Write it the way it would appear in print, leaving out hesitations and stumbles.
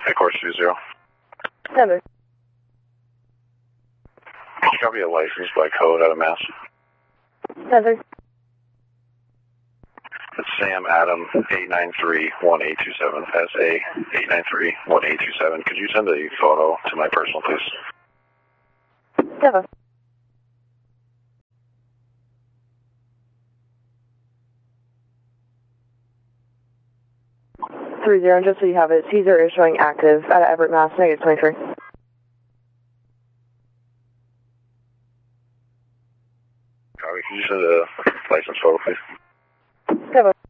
At course 20. Heather. Copy a license by code out of Mass. Heather. It's Sam Adam 893-1827. SA 893-1827. Could you send a photo to my personal, please? Heather. 30, and just so you have it, Caesar is showing active out of Everett, Mass. -23. Copy. Could you send a license photo, please? Heather.